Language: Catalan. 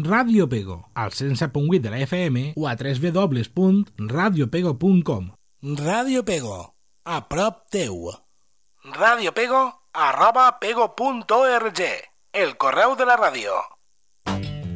Ràdio Pego, al 107.8 de la FM o a www.radiopego.com. Ràdio Pego, a prop teu. radiopego@pego.org, el correu de la ràdio.